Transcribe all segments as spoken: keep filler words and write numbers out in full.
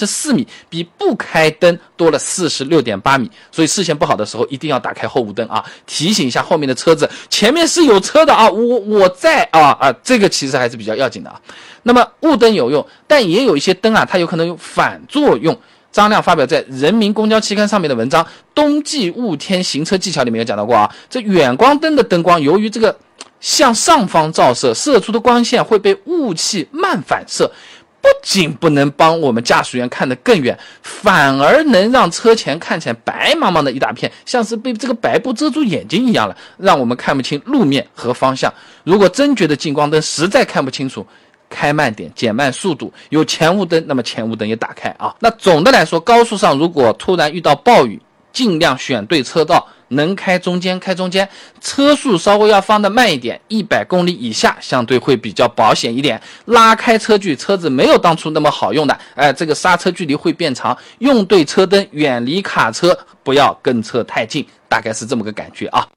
十四米，比不开灯多了 四十六点八米。所以视线不好的时候一定要打开后雾灯啊，提醒一下后面的车子，前面是有车的啊，我我在啊啊，这个其实还是比较要紧的啊。那么雾灯有用，但也有一些灯啊，它有可能有反作用。张亮发表在《人民公交》期刊上面的文章《冬季雾天行车技巧》里面有讲到过啊，这远光灯的灯光由于这个向上方照射，射出的光线会被雾气慢反射，不仅不能帮我们驾驶员看得更远，反而能让车前看起来白茫茫的一大片，像是被这个白布遮住眼睛一样了，让我们看不清路面和方向。如果真觉得近光灯实在看不清楚，开慢点，减慢速度，有前雾灯，那么前雾灯也打开啊。那总的来说，高速上如果突然遇到暴雨，尽量选对车道，能开中间开中间，车速稍微要放得慢一点，一百公里以下相对会比较保险一点。拉开车距，车子没有当初那么好用的，哎，这个刹车距离会变长，用对车灯，远离卡车，不要跟车太近，大概是这么个感觉啊。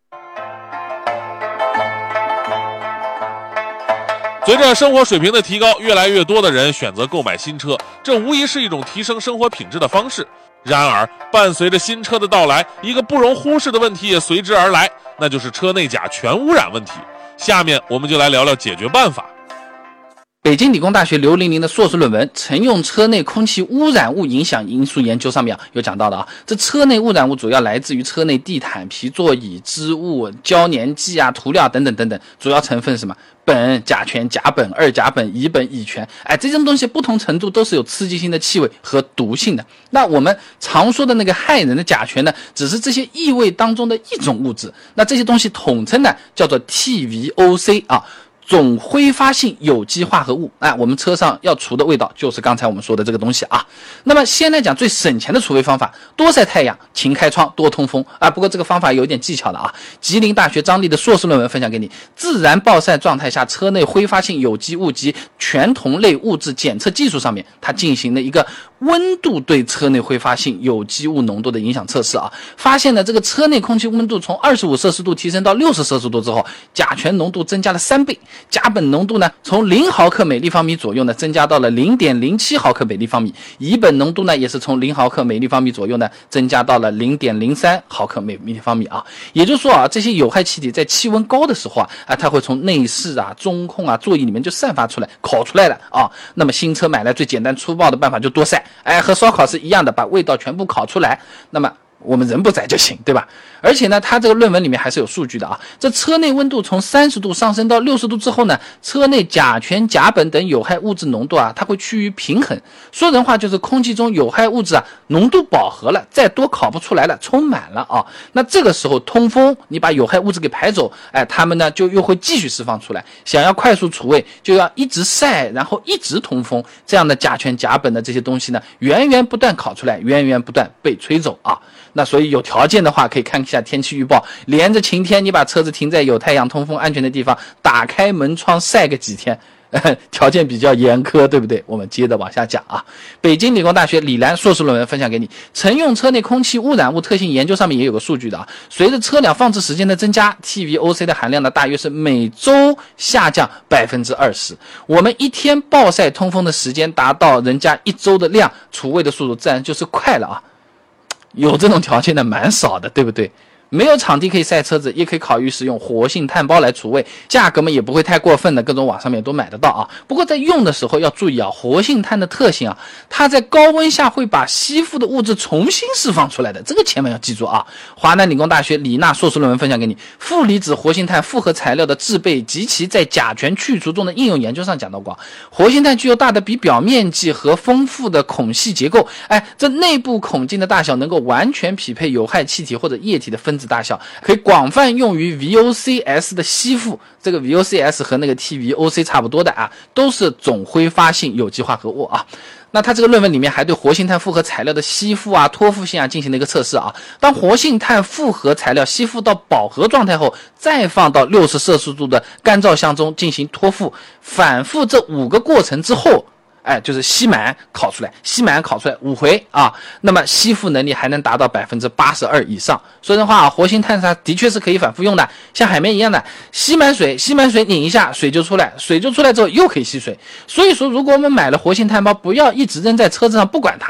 随着生活水平的提高，越来越多的人选择购买新车，这无疑是一种提升生活品质的方式。然而，伴随着新车的到来，一个不容忽视的问题也随之而来，那就是车内甲醛污染问题。下面我们就来聊聊解决办法。 北京理工大学刘玲玲的硕士论文《乘用车内空气污染物影响因素研究》上面有讲到的啊，这车内污染物主要来自于车内地毯、皮座椅、织物、胶粘剂啊、涂料等等等等，主要成分是什么？苯、甲醛、甲苯、二甲苯、乙苯、乙醛，哎，这种东西不同程度都是有刺激性的气味和毒性的。那我们常说的那个害人的甲醛呢，只是这些异味当中的一种物质。那这些东西统称呢叫做 T V O C 啊。总挥发性有机化合物，哎，我们车上要除的味道就是刚才我们说的这个东西啊。那么先来讲最省钱的除味方法，多晒太阳，勤开窗，多通风啊。不过这个方法有点技巧的啊。吉林大学张力的硕士论文分享给你，自然暴晒状态下车内挥发性有机物及全酮类物质检测技术上面，它进行了一个温度对车内挥发性有机物浓度的影响测试啊，发现了这个车内空气温度从二十五摄氏度提升到六十摄氏度之后，甲醛浓度增加了三倍。甲苯浓度呢，从零毫克每立方米左右呢，增加到了 零点零七毫克每立方米；乙苯浓度呢，也是从零毫克每立方米左右呢，增加到了 零点零三毫克每立方米啊。也就是说啊，这些有害气体在气温高的时候啊，啊，它会从内饰啊、中控啊、座椅里面就散发出来，烤出来了啊。那么新车买来最简单粗暴的办法就多晒，哎，和烧烤是一样的，把味道全部烤出来。那么我们人不在就行，对吧？而且呢，它这个论文里面还是有数据的啊。这车内温度从三十度上升到六十度之后呢，车内甲醛、甲苯等有害物质浓度啊，它会趋于平衡。说人话就是空气中有害物质啊，浓度饱和了，再多烤不出来了，充满了啊。那这个时候通风，你把有害物质给排走，哎，它们呢就又会继续释放出来。想要快速除味，就要一直晒，然后一直通风，这样的甲醛、甲苯的这些东西呢，源源不断烤出来，源源不断被吹走啊。那所以有条件的话，可以看一下天气预报，连着晴天，你把车子停在有太阳、通风、安全的地方，打开门窗晒个几天，条件比较严苛，对不对？我们接着往下讲啊。北京理工大学李兰硕士论文分享给你，乘用车内空气污染物特性研究上面也有个数据的啊。随着车辆放置时间的增加 ，T V O C 的含量呢，大约是每周下降百分之二十。我们一天暴晒通风的时间达到人家一周的量，除味的速度自然就是快了啊。有这种条件的蛮少的，对不对？没有场地可以晒车子，也可以考虑使用活性炭包来除味，价格嘛也不会太过分的，各种网上面都买得到啊。不过在用的时候要注意啊，活性炭的特性啊，它在高温下会把吸附的物质重新释放出来的，这个千万要记住啊。华南理工大学李娜硕士论文分享给你，负离子活性炭复合材料的制备及其在甲醛去除中的应用研究上讲到过，活性炭具有大的比表面积和丰富的孔隙结构，哎，这内部孔径的大小能够完全匹配有害气体或者液体的分子大小，可以广泛用于 V O C S 的吸附，这个 V O C S 和那个 T V O C 差不多的啊，都是总挥发性有机化合物啊。那它这个论文里面还对活性炭复合材料的吸附啊、脱附性啊进行了一个测试啊。当活性炭复合材料吸附到饱和状态后，再放到六十摄氏度的干燥箱中进行脱附，反复这五个过程之后，哎，就是吸满烤出来，吸满烤出来五回啊，那么吸附能力还能达到百分之八十二以上。说真话啊，活性炭它的确是可以反复用的，像海绵一样的，吸满水，吸满水拧一下，水就出来，水就出来之后又可以吸水。所以说，如果我们买了活性炭包，不要一直扔在车子上不管它，